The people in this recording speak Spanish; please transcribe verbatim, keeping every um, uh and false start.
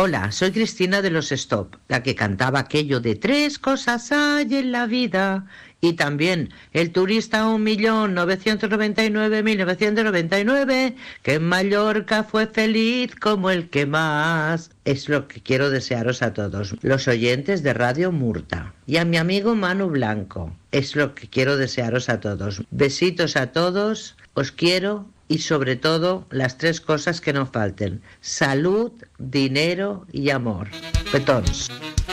Hola, soy Cristina de los Stop, la que cantaba aquello de tres cosas hay en la vida. Y también el turista un millón novecientos noventa y nueve mil novecientos noventa y nueve, que en Mallorca fue feliz como el que más. Es lo que quiero desearos a todos, los oyentes de Radio Murta. Y a mi amigo Manu Blanco, es lo que quiero desearos a todos. Besitos a todos, os quiero. Y sobre todo, las tres cosas que no falten: salud, dinero y amor. Petons.